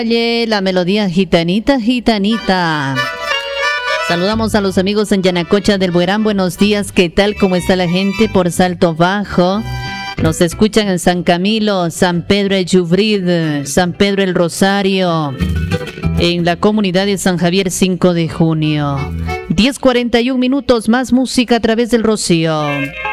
La melodía gitanita, gitanita. Saludamos a los amigos en Yanacocha del Buerán. Buenos días, ¿qué tal? ¿Cómo está la gente por Salto Bajo? Nos escuchan en San Camilo, San Pedro el Lluvrid, San Pedro el Rosario, en la comunidad de San Javier 5 de junio. 10:41 minutos, más música a través del Rocío.